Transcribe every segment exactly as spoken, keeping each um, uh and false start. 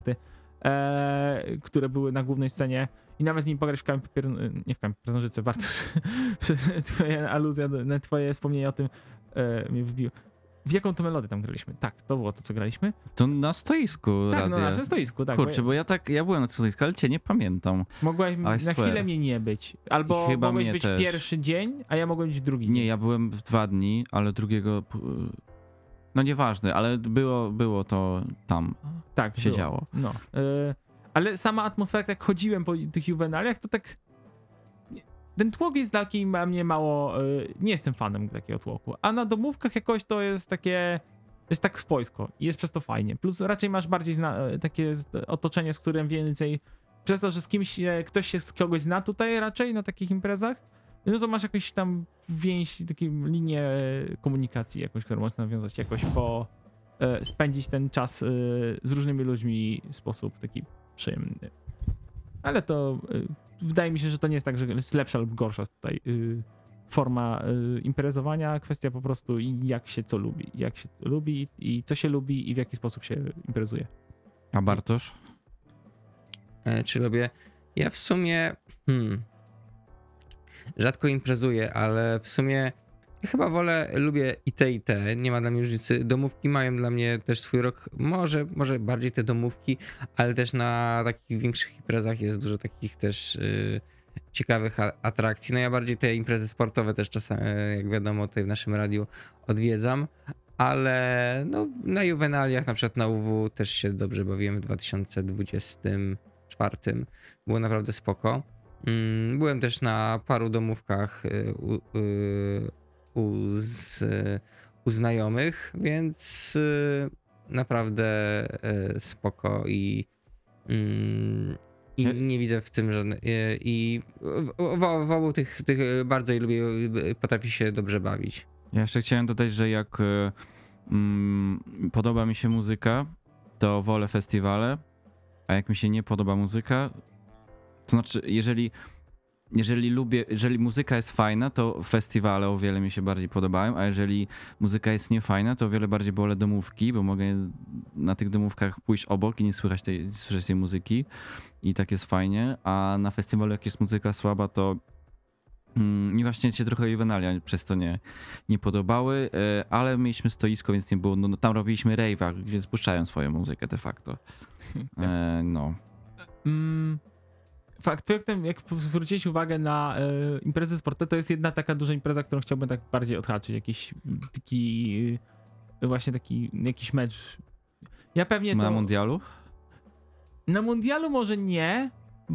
e, które były na głównej scenie i nawet z nim pograć w kamień papier, nie w kamień papier nożyce, Bartosz, twoja aluzja, na twoje wspomnienie o tym e, mnie wybiło. W jaką to melodię tam graliśmy? Tak, to było to, co graliśmy. To na stoisku Tak, radia. no na naszym stoisku, tak. Kurczę, bo ja tak, ja byłem na tym stoisku, ale cię nie pamiętam. Mogłeś na swear. chwilę mnie nie być. Albo Chyba mogłeś mnie być też. pierwszy dzień, a ja mogłem być drugi dzień. Nie, ja byłem w dwa dni, ale drugiego... No nieważne, ale było, było to tam. Tak, się było. działo. No. Y, ale sama atmosfera, jak chodziłem po tych juwenaliach, to tak... Ten tłok jest taki dla mnie mało... Y, nie jestem fanem takiego tłoku. A na domówkach jakoś to jest takie... Jest tak swojsko i jest przez to fajnie. Plus raczej masz bardziej zna, takie otoczenie, z którym więcej... Przez to, że z kimś, ktoś się z kogoś zna tutaj raczej na takich imprezach, no to masz jakąś tam więź, taką linię komunikacji jakąś, którą można nawiązać jakoś po... E, spędzić ten czas e, z różnymi ludźmi w sposób taki przyjemny. Ale to e, wydaje mi się, że to nie jest tak, że jest lepsza lub gorsza tutaj e, forma e, imprezowania, kwestia po prostu jak się co lubi, jak się lubi i co się lubi i w jaki sposób się imprezuje. A Bartosz? E, czy lubię? Ja w sumie hmm, rzadko imprezuję, ale w sumie ja chyba wolę, lubię i te i te, nie ma dla mnie różnicy. Domówki mają dla mnie też swój rok, może, może bardziej te domówki, ale też na takich większych imprezach jest dużo takich też y, ciekawych a, atrakcji. No ja bardziej te imprezy sportowe też czasami, jak wiadomo, tutaj w naszym radiu odwiedzam, ale no, na juwenaliach, na przykład na U W też się dobrze bawiłem w dwa tysiące dwudziestym czwartym. Było naprawdę spoko. Mm, byłem też na paru domówkach y, u, y, u, z, u znajomych, więc y, naprawdę y, spoko i, y, i Ja- nie widzę w tym żadnej... Y, I w, w, w obu tych, tych bardzo je lubię, y, potrafi się dobrze bawić. Ja jeszcze chciałem dodać, że jak y, mm, podoba mi się muzyka, to wolę festiwale, a jak mi się nie podoba muzyka, to znaczy jeżeli, jeżeli lubię, jeżeli muzyka jest fajna, to festiwale o wiele mi się bardziej podobają, a jeżeli muzyka jest niefajna, to o wiele bardziej wolę domówki, bo mogę na tych domówkach pójść obok i nie słychać tej, słyszeć tej muzyki i tak jest fajnie, a na festiwalu jak jest muzyka słaba, to Mm, mi właśnie się trochę juwenalia przez to nie, nie podobały, e, ale mieliśmy stoisko, więc nie było, no, no tam robiliśmy rave'a, gdzie spuszczają swoją muzykę de facto. E, no. Mm, fakt, faktem, jak zwrócić uwagę na e, imprezy sportowe, to jest jedna taka duża impreza, którą chciałbym tak bardziej odhaczyć. Jakiś taki e, właśnie taki jakiś mecz. Ja pewnie Na to... mundialu? Na mundialu może nie,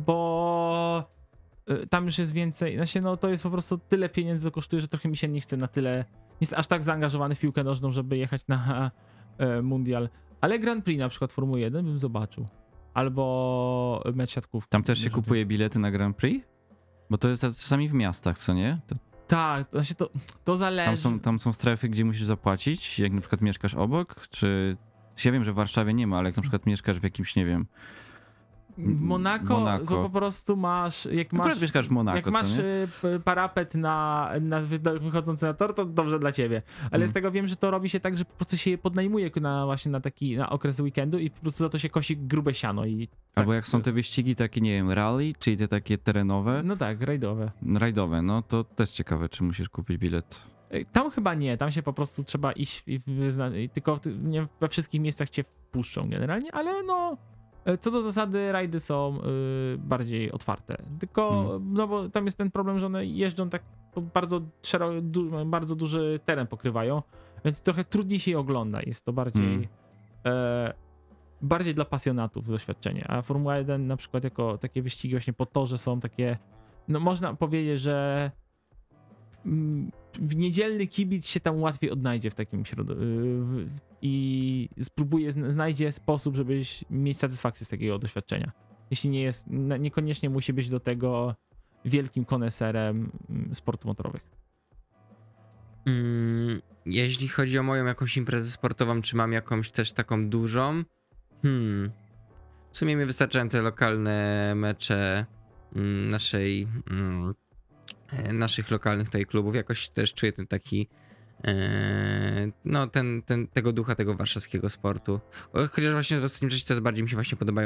bo y, tam już jest więcej, znaczy no to jest po prostu tyle pieniędzy to kosztuje, że trochę mi się nie chce na tyle, nie jest aż tak zaangażowany w piłkę nożną, żeby jechać na e, mundial. Ale Grand Prix na przykład Formuły jeden bym zobaczył. Albo mecz siatkówki. Tam też się żeby- kupuje bilety na Grand Prix? Bo to jest czasami w miastach, co nie? To, Tak, to, znaczy to, to zależy. tam, są, tam są strefy, gdzie musisz zapłacić, jak na przykład mieszkasz obok, czy... Ja wiem, że w Warszawie nie ma, ale jak na przykład mieszkasz w jakimś, nie wiem... W Monako, Monako. to po prostu masz, jak Akurat masz... mieszkasz w Monako, Jak co masz nie? y, p- parapet na, na wy- wychodzący na tor, to dobrze dla ciebie. Ale Mm. z tego wiem, że to robi się tak, że po prostu się je podnajmuje na właśnie na taki na okres weekendu i po prostu za to się kosi grube siano i Albo tak, jak są te wyścigi takie, nie wiem, rally, czyli te takie terenowe, No tak, rajdowe. rajdowe, no to też ciekawe, czy musisz kupić bilet. Ej, Tam chyba nie, tam się po prostu trzeba iść i wyzna- i tylko ty- nie we wszystkich miejscach cię wpuszczą generalnie, ale no e, co do zasady rajdy są y, bardziej otwarte. Tylko, Hmm. no bo tam jest ten problem, że one jeżdżą tak po bardzo, szero, du, bardzo duży teren pokrywają, więc trochę trudniej się je ogląda. Jest to bardziej Hmm. e, bardziej dla pasjonatów doświadczenie. A Formuła jeden na przykład jako takie wyścigi właśnie po torze są takie, no można powiedzieć, że mm, w niedzielny kibic się tam łatwiej odnajdzie w takim środowisku i spróbuje, zn- znajdzie sposób, żeby mieć satysfakcję z takiego doświadczenia. Jeśli nie jest, na- niekoniecznie musi być do tego wielkim koneserem mm, sportów motorowych. Mm, jeśli chodzi o moją jakąś imprezę sportową, czy mam jakąś też taką dużą? Hmm. W sumie mi wystarczają te lokalne mecze mm, naszej, mm, e, naszych lokalnych tutaj klubów. Jakoś też czuję ten taki e, no ten, ten, tego ducha tego warszawskiego sportu. Chociaż właśnie w ostatnim czasie coraz bardziej mi się właśnie podobają